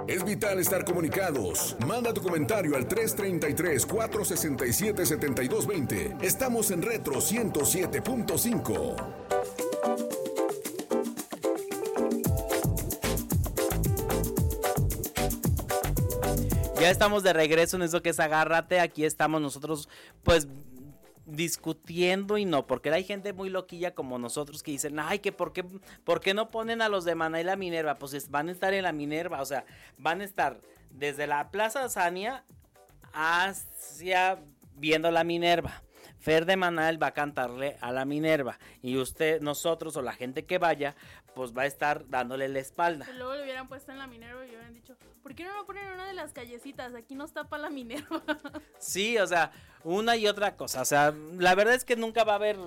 Es vital estar comunicados. Manda tu comentario al 333-467-7220. Estamos en Retro 107.5. Ya estamos de regreso en eso que es Agárrate. Aquí estamos nosotros, pues, discutiendo y no, porque hay gente muy loquilla como nosotros que dicen, ay, que ¿por qué no ponen a los de Maná y la Minerva? Pues van a estar en la Minerva, o sea, van a estar desde la Plaza Sania hacia viendo la Minerva. Fer de Manal va a cantarle a la Minerva y usted, nosotros o la gente que vaya, pues va a estar dándole la espalda. Y luego lo hubieran puesto en la Minerva y hubieran dicho, ¿por qué no lo ponen en una de las callecitas? Aquí nos tapa la Minerva. Sí, o sea, una y otra cosa, o sea, la verdad es que nunca va a haber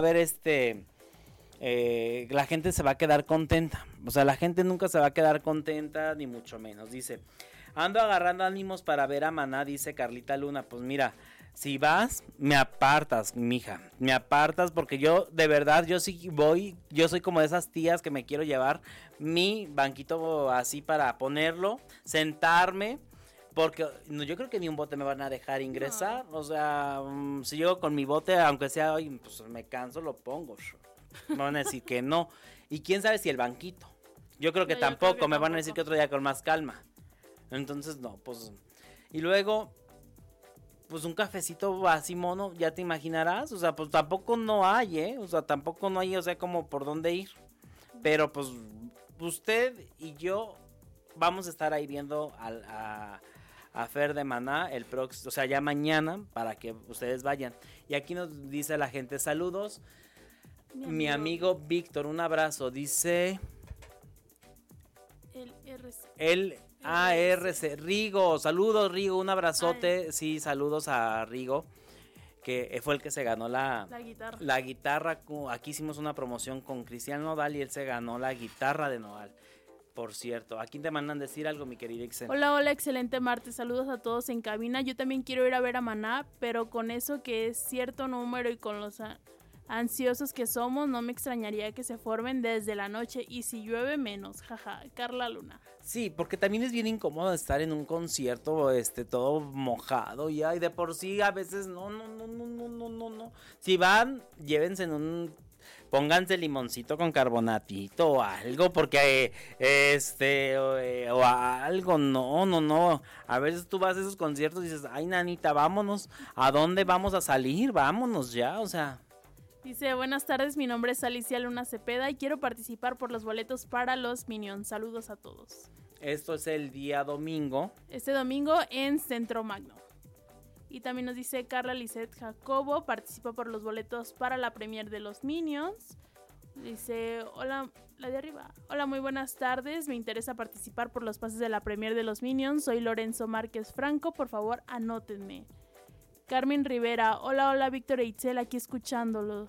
la gente se va a quedar contenta, o sea, la gente nunca se va a quedar contenta, ni mucho menos. Dice, ando agarrando ánimos para ver a Maná, dice Carlita Luna. Pues mira, si vas, me apartas, mija, me apartas, porque yo, de verdad, yo sí voy, yo soy como de esas tías que me quiero llevar mi banquito así para ponerlo, sentarme, porque yo creo que ni un bote me van a dejar ingresar, no. O sea, si llego con mi bote, aunque sea hoy, pues me canso, lo pongo, me van a decir que no, y quién sabe si el banquito, yo creo que tampoco, creo que me van a decir que otro día con más calma, entonces no, pues, y luego... Pues un cafecito así mono, ya te imaginarás, o sea, pues tampoco no hay, o sea, tampoco no hay, o sea, como por dónde ir, pero pues usted y yo vamos a estar ahí viendo a Fer de Maná el próximo, o sea, ya mañana, para que ustedes vayan. Y aquí nos dice la gente, saludos, mi amigo Víctor, un abrazo, dice... El ARC, Rigo, saludos Rigo, un abrazote. Ay. Sí, saludos a Rigo, que fue el que se ganó la guitarra. Aquí hicimos una promoción con Cristian Nodal y él se ganó la guitarra de Nodal. Por cierto, aquí te mandan decir algo, mi querida Ixen. Hola, excelente martes, saludos a todos en cabina. Yo también quiero ir a ver a Maná, pero con eso que es cierto número y con los ansiosos que somos, no me extrañaría que se formen desde la noche y si llueve menos, jaja, Carla Luna. Sí, porque también es bien incómodo estar en un concierto, todo mojado ya, y de por sí a veces no. Si van, llévense pónganse limoncito con carbonatito o algo, porque o algo, no. A veces tú vas a esos conciertos y dices, ay nanita, vámonos, ¿a dónde vamos a salir? Vámonos ya, o sea. Dice, buenas tardes, mi nombre es Alicia Luna Cepeda y quiero participar por los boletos para los Minions. Saludos a todos. Esto es el día domingo. Este domingo en Centro Magno. Y también nos dice Carla Lisette Jacobo, participa por los boletos para la premier de los Minions. Dice, hola, la de arriba. Hola, muy buenas tardes, me interesa participar por los pases de la premier de los Minions. Soy Lorenzo Márquez Franco, por favor, anótenme. Carmen Rivera, hola Víctor e Itzel, aquí escuchándolo.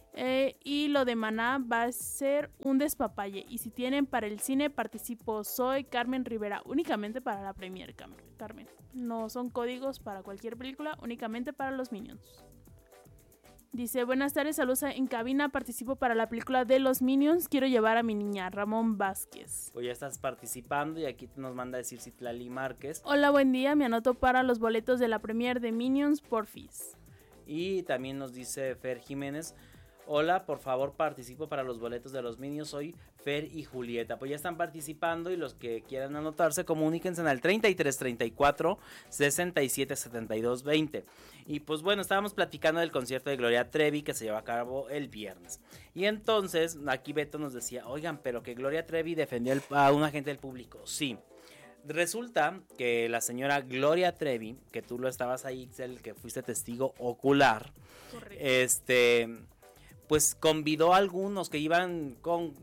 Y lo de Maná va a ser un despapalle. Y si tienen para el cine, participo. Soy Carmen Rivera, únicamente para la premier, Carmen. No son códigos para cualquier película, únicamente para los Minions. Dice, buenas tardes, saludos en cabina, participo para la película de los Minions, quiero llevar a mi niña, Ramón Vázquez. Pues ya estás participando y aquí nos manda a decir Citlali Márquez. Hola, buen día, me anoto para los boletos de la premier de Minions, porfis. Y también nos dice Fer Jiménez, hola, por favor participo para los boletos de los Minions, soy Fer y Julieta. Pues ya están participando y los que quieran anotarse, comuníquense al 33 34 67 72 20. Y pues bueno, estábamos platicando del concierto de Gloria Trevi que se llevó a cabo el viernes. Y entonces aquí Beto nos decía, oigan, pero que Gloria Trevi defendió a un agente del público. Sí. Resulta que la señora Gloria Trevi, que tú lo estabas ahí, Ixel, que fuiste testigo ocular. Correcto. Pues convidó a algunos que iban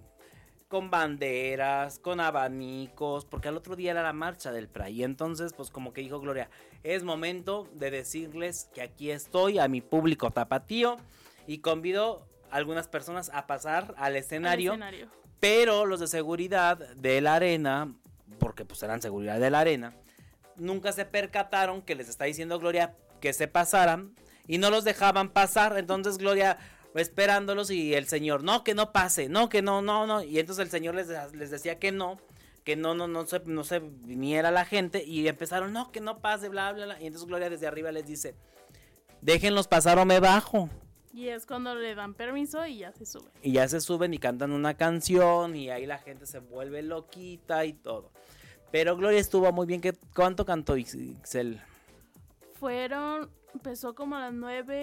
con banderas, con abanicos, porque al otro día era la marcha del Pride. Y entonces, pues como que dijo Gloria, es momento de decirles que aquí estoy a mi público tapatío. Y convidó a algunas personas a pasar al escenario. Pero los de seguridad de la arena, porque pues eran seguridad de la arena, nunca se percataron que les está diciendo Gloria que se pasaran y no los dejaban pasar. Entonces Gloria esperándolos y el señor, no, que no pase, no, que no, y entonces el señor les decía que no, que no se viniera la gente, y empezaron, no, que no pase, bla, bla, bla, y entonces Gloria desde arriba les dice, déjenlos pasar o me bajo. Y es cuando le dan permiso y ya se suben. Y ya se suben y cantan una canción y ahí la gente se vuelve loquita y todo. Pero Gloria estuvo muy bien. ¿Cuánto cantó Ixel? Empezó como a las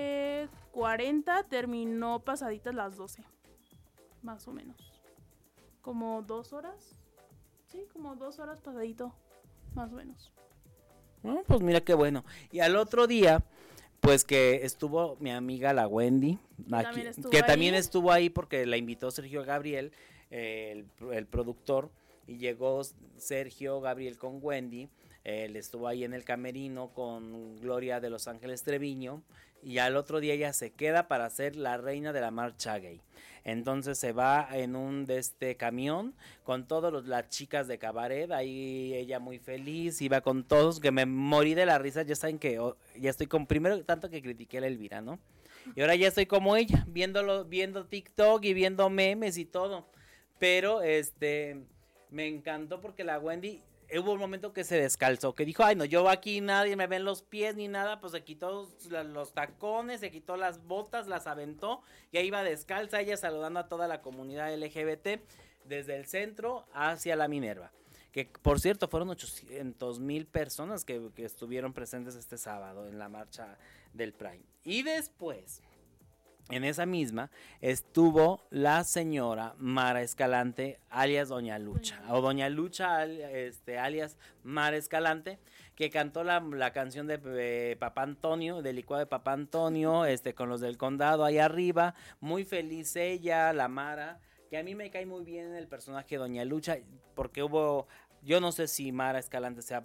9:40, terminó pasaditas las 12. Más o menos. Como 2 horas. Sí, como 2 horas pasadito. Más o menos. Pues mira qué bueno. Y al otro día, pues que estuvo mi amiga la Wendy, que también estuvo ahí porque la invitó Sergio Gabriel, el productor, y llegó Sergio Gabriel con Wendy. Él estuvo ahí en el camerino con Gloria de Los Ángeles Treviño, y al otro día ella se queda para ser la reina de la marcha gay. Entonces se va en un camión con todas las chicas de cabaret, ahí ella muy feliz, iba con todos, que me morí de la risa. Ya saben que ya estoy primero tanto que critiqué a la Elvira, ¿no? Y ahora ya estoy como ella, viendo TikTok y viendo memes y todo. Pero me encantó porque la Wendy, hubo un momento que se descalzó, que dijo, ay no, yo aquí nadie me ven los pies ni nada, pues se quitó los tacones, se quitó las botas, las aventó, y ahí iba descalza ella saludando a toda la comunidad LGBT desde el centro hacia la Minerva, que por cierto fueron 800,000 personas que estuvieron presentes este sábado en la marcha del Pride. Y después, en esa misma, estuvo la señora Mara Escalante, alias Doña Lucha, o Doña Lucha, alias Mara Escalante, que cantó la canción de Papá Antonio, del licuado de Papá Antonio, con los del condado ahí arriba. Muy feliz ella, la Mara, que a mí me cae muy bien el personaje de Doña Lucha, porque yo no sé si Mara Escalante sea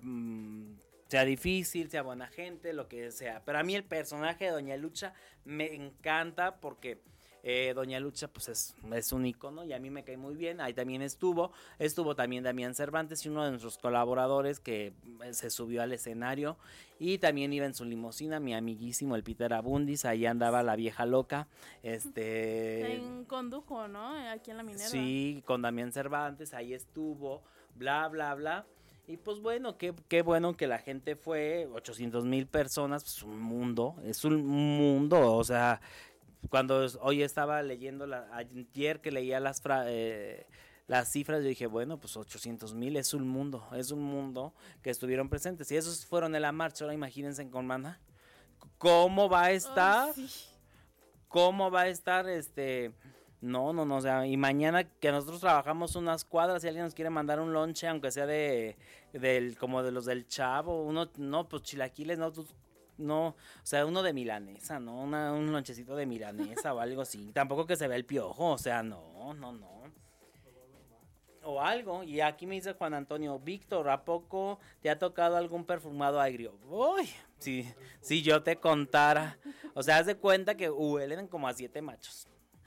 difícil, sea buena gente, lo que sea, pero a mí el personaje de Doña Lucha me encanta porque Doña Lucha pues es un ícono y a mí me cae muy bien. Ahí también estuvo también Damián Cervantes, y uno de nuestros colaboradores que se subió al escenario, y también iba en su limusina mi amiguísimo el Peter Abundis. Ahí andaba la vieja loca, condujo, ¿no? Aquí en la Minerva. Sí, con Damián Cervantes, ahí estuvo, bla, bla, bla. Y pues bueno, qué bueno que la gente fue, 800,000 personas, pues es un mundo, o sea, cuando hoy estaba leyendo, ayer que leía las cifras, yo dije, bueno, pues 800,000 es un mundo que estuvieron presentes, y esos fueron en la marcha. Ahora imagínense con Mana, ¿cómo va a estar? Oh, sí. ¿Cómo va a estar No, o sea, y mañana que nosotros trabajamos unas cuadras, si alguien nos quiere mandar un lonche, aunque sea como de los del Chavo, pues chilaquiles, no, o sea, uno de milanesa, ¿no? Un lonchecito de milanesa o algo así, tampoco que se vea el piojo, o sea, no. O algo. Y aquí me dice Juan Antonio, Víctor, ¿a poco te ha tocado algún perfumado agrio? Uy, si yo te contara, o sea, haz de cuenta que huelen como a 7 machos.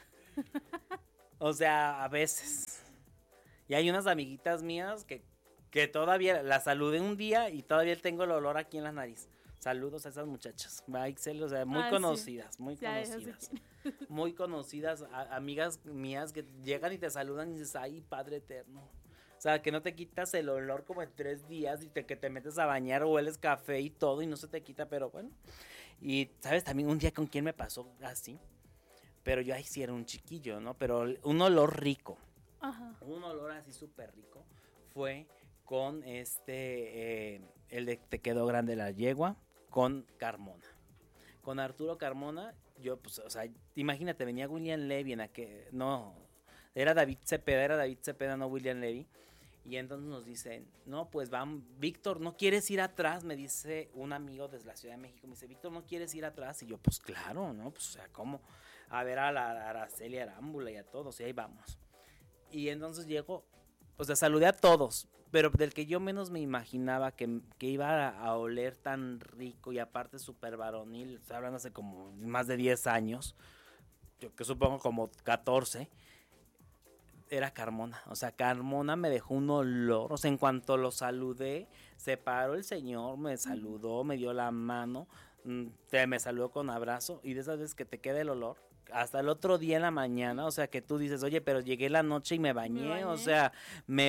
O sea, a veces. Y hay unas amiguitas mías que todavía las saludé un día y todavía tengo el olor aquí en la nariz. Saludos a esas muchachas. O sea, muy conocidas, sí. Muy conocidas. Muy conocidas, amigas mías que llegan y te saludan y dices, ay, Padre Eterno. O sea, que no te quitas el olor como en 3 días y que te metes a bañar o hueles café y todo y no se te quita, pero bueno. Y, ¿sabes? También un día con quién me pasó así. Pero yo ahí sí era un chiquillo, ¿no? Pero un olor rico. Ajá. Un olor así súper rico fue con el de Te quedó grande la yegua, con Carmona. Con Arturo Carmona, yo, pues, o sea, imagínate, venía William Levy era David Cepeda, no William Levy. Y entonces nos dicen, no, pues Víctor, ¿no quieres ir atrás? Me dice un amigo desde la Ciudad de México, me dice, Víctor, ¿no quieres ir atrás? Y yo, pues claro, ¿no? Pues, o sea, ¿cómo? A ver a la Araceli Arámbula y a todos, y ahí vamos. Y entonces llego, o sea, saludé a todos, pero del que yo menos me imaginaba que iba a oler tan rico y aparte súper varonil, estoy hablando hace como más de 10 años, yo que supongo como 14, era Carmona. O sea, Carmona me dejó un olor, o sea, en cuanto lo saludé, se paró el señor, me saludó, me dio la mano, me saludó con abrazo, y de esas veces que te queda el olor. hasta el otro día en la mañana, o sea, que tú dices, oye, pero llegué la noche y me bañé, o sea, me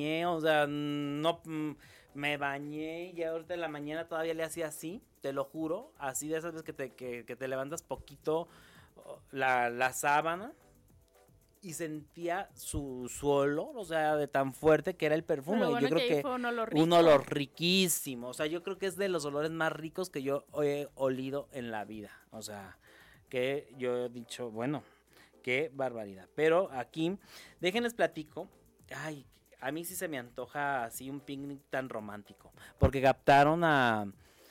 bañé y ahorita en la mañana todavía le hacía así, te lo juro, así de esas veces que te levantas poquito la sábana y sentía su olor, o sea, de tan fuerte que era el perfume. Bueno, yo creo que fue un olor riquísimo, o sea, yo creo que es de los olores más ricos que yo he olido en la vida, o sea, que yo he dicho, bueno, qué barbaridad. Pero aquí, déjenles platico, ay, a mí sí se me antoja así un picnic tan romántico, porque captaron al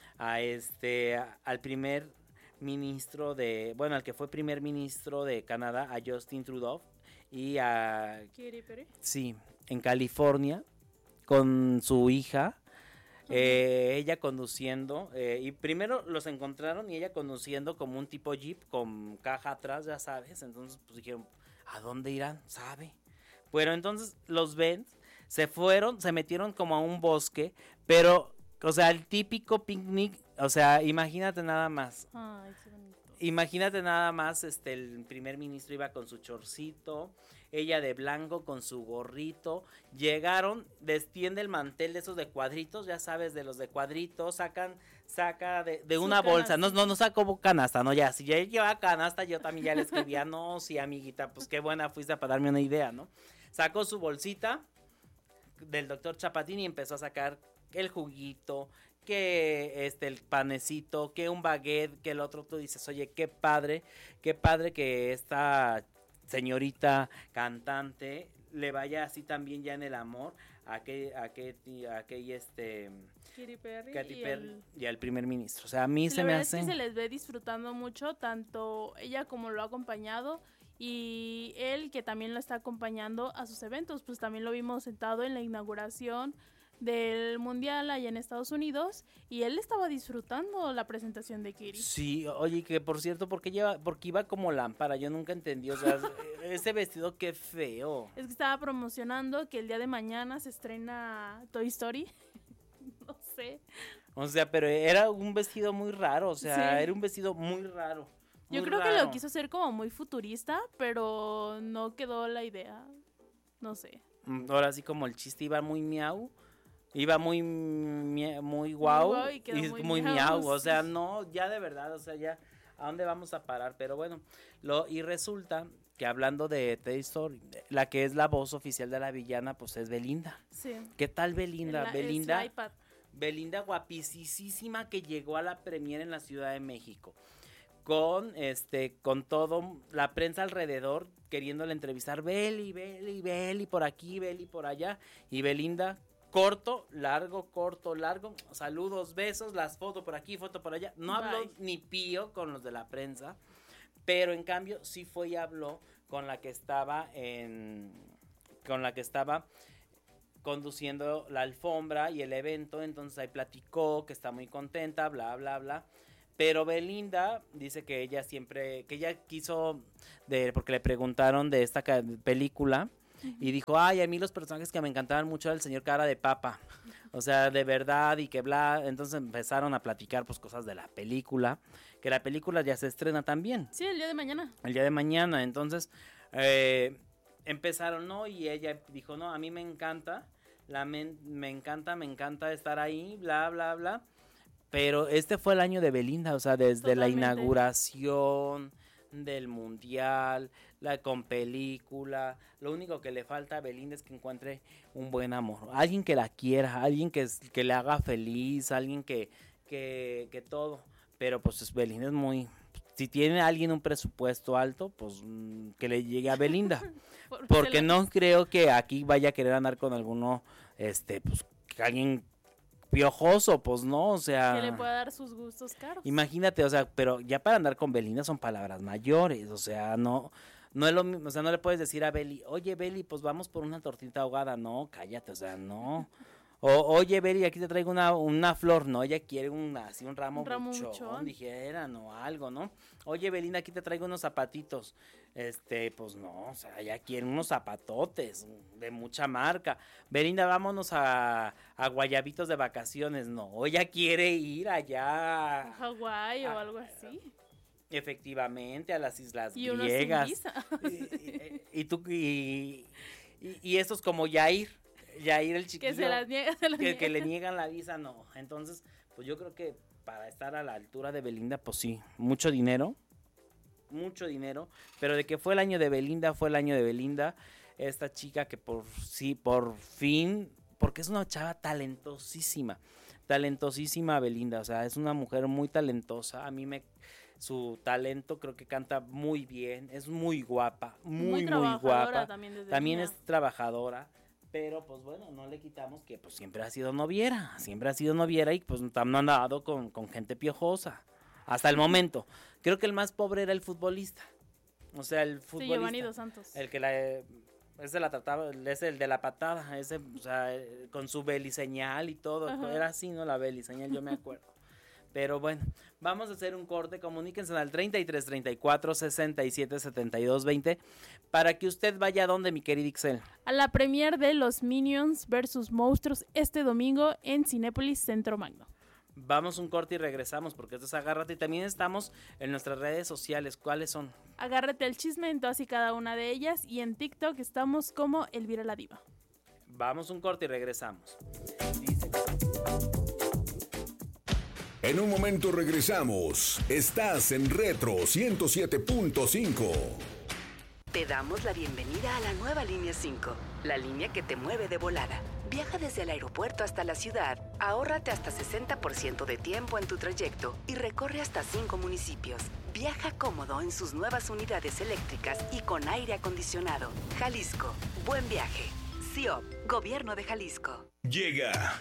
primer ministro al que fue primer ministro de Canadá, a Justin Trudeau, y a Katy Perry. Sí, en California, con su hija, ella conduciendo, y primero los encontraron y ella conduciendo como un tipo jeep con caja atrás, ya sabes, entonces pues dijeron, ¿a dónde irán? ¿Sabe? Bueno, entonces los ven, se metieron como a un bosque, pero, o sea, el típico picnic, o sea, imagínate nada más. Ay, qué bonito. Imagínate nada más, el primer ministro iba con su chorcito, ella de blanco con su gorrito, llegaron, destiende el mantel de esos de cuadritos, ya sabes, de los de cuadritos, saca de una bolsa, no sacó canasta, no, ya, si ya lleva canasta, yo también ya le escribía, no, sí, amiguita, pues qué buena fuiste para darme una idea, ¿no? Sacó su bolsita del doctor Chapatín y empezó a sacar el juguito, que el panecito, que un baguette, que el otro, tú dices, oye, qué padre que esta señorita cantante le vaya así también ya en el amor a Katy Perry y al primer ministro. O sea, a mí se me hace... Es que se les ve disfrutando mucho, tanto ella como lo ha acompañado y él que también lo está acompañando a sus eventos, pues también lo vimos sentado en la inauguración del mundial allá en Estados Unidos y él estaba disfrutando la presentación de Katy. Sí, oye, que por cierto, porque iba como lámpara, yo nunca entendí, o sea, ese vestido qué feo. Es que estaba promocionando que el día de mañana se estrena Toy Story. No sé. O sea, pero era un vestido muy raro, o sea, sí. Era un vestido muy raro. Yo creo que lo quiso hacer como muy futurista, pero no quedó la idea. No sé. Ahora sí como el chiste iba muy miau. Iba muy guau y quedó muy miau, o sea, no, ya de verdad, o sea, ya, ¿a dónde vamos a parar? Pero bueno, y resulta que hablando de Toy Story, la que es la voz oficial de la villana, pues es Belinda. Sí. ¿Qué tal Belinda? El iPad. Belinda guapísima que llegó a la premier en la Ciudad de México. Con todo la prensa alrededor queriéndole entrevistar, Beli por aquí, Beli por allá, y Belinda corto, largo, saludos, besos, las fotos por aquí, foto por allá. No habló ni pío con los de la prensa, pero en cambio sí fue y habló con la que estaba conduciendo la alfombra y el evento, entonces ahí platicó que está muy contenta, bla, bla, bla. Pero Belinda dice que ella quiso, porque le preguntaron de esta película, y dijo, ay, a mí los personajes que me encantaban mucho era el señor Cara de Papa, o sea, de verdad y que bla, entonces empezaron a platicar pues cosas de la película, que la película ya se estrena también. Sí, el día de mañana. El día de mañana, entonces empezaron, ¿no? Y ella dijo, no, a mí me encanta, me encanta estar ahí, bla, bla, bla, pero este fue el año de Belinda, o sea, desde Totalmente. La inauguración del mundial, con película, lo único que le falta a Belinda es que encuentre un buen amor, alguien que la quiera, alguien que le haga feliz, alguien que todo, pero pues Belinda es muy, si tiene alguien un presupuesto alto, pues que le llegue a Belinda, porque no creo que aquí vaya a querer andar con alguno, pues alguien piojoso, pues no, o sea, que le pueda dar sus gustos caros. Imagínate, o sea, pero ya para andar con Belinda son palabras mayores, o sea, no es lo mismo, o sea, no le puedes decir a Beli, oye Beli, pues vamos por una tortita ahogada, no, cállate, o sea, no. Oye Beli, aquí te traigo una flor, no, ella quiere un ramo buchón, dijeran, o algo, ¿no? Oye Belinda, aquí te traigo unos zapatitos, pues no, o sea, ella quiere unos zapatotes de mucha marca. Belinda, vámonos a Guayabitos de vacaciones, no, ella quiere ir allá a Hawái o algo así. Efectivamente, a las islas Y uno griegas. sin visa. Y estos como Yair el chiquillo. Que se las niega, Que le niegan la visa, no. Entonces, pues yo creo que para estar a la altura de Belinda, pues sí, mucho dinero, pero de que fue el año de Belinda, fue el año de Belinda. Esta chica que por fin, porque es una chava talentosísima Belinda, o sea, es una mujer muy talentosa. Su talento, creo que canta muy bien, es muy guapa, muy guapa. También es trabajadora, pero pues bueno, no le quitamos que pues siempre ha sido noviera y pues no ha andado con gente piojosa hasta el momento. Creo que el más pobre era el futbolista. O sea, el futbolista. Sí, Giovanni Dos Santos. El que ese la trataba, es el de la patada, ese, o sea, con su beliseñal y todo. Ajá. Era así, ¿no? La beliseñal, yo me acuerdo. Pero bueno, vamos a hacer un corte. Comuníquense al 33 34 67 72 20 para que usted vaya a donde, mi querida Ixel. A la premier de Los Minions versus Monstruos este domingo en Cinépolis Centro Magno. Vamos un corte y regresamos porque esto es Agárrate. Y también estamos en nuestras redes sociales. ¿Cuáles son? Agárrate el chisme en todas y cada una de ellas. Y en TikTok estamos como Elvira la Diva. Vamos un corte y regresamos. En un momento regresamos. Estás en Retro 107.5. Te damos la bienvenida a la nueva Línea 5, la línea que te mueve de volada. Viaja desde el aeropuerto hasta la ciudad, ahórrate hasta 60% de tiempo en tu trayecto y recorre hasta 5 municipios. Viaja cómodo en sus nuevas unidades eléctricas y con aire acondicionado. Jalisco, buen viaje. CIOP, Gobierno de Jalisco. Llega.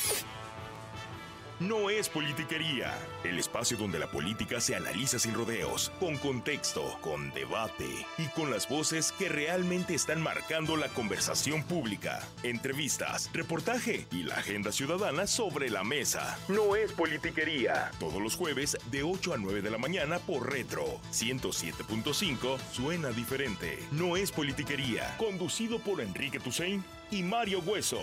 No es politiquería, el espacio donde la política se analiza sin rodeos, con contexto, con debate y con las voces que realmente están marcando la conversación pública. Entrevistas, reportaje y la agenda ciudadana sobre la mesa. No es politiquería. Todos los jueves de 8 a 9 de la mañana por Retro 107.5 suena diferente. No es politiquería. Conducido por Enrique Tusein y Mario Hueso.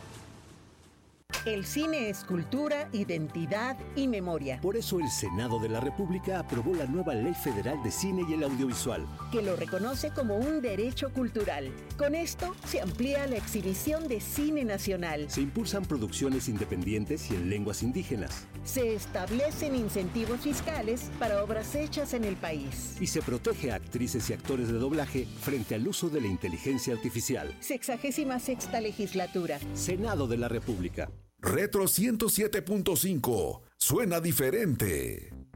El cine es cultura, identidad y memoria. Por eso el Senado de la República aprobó la nueva Ley Federal de Cine y el Audiovisual, que lo reconoce como un derecho cultural. Con esto se amplía la exhibición de cine nacional. Se impulsan producciones independientes y en lenguas indígenas. Se establecen incentivos fiscales para obras hechas en el país. Y se protege a actrices y actores de doblaje frente al uso de la inteligencia artificial. 66ª legislatura. Senado de la República. Retro 107.5. Suena diferente.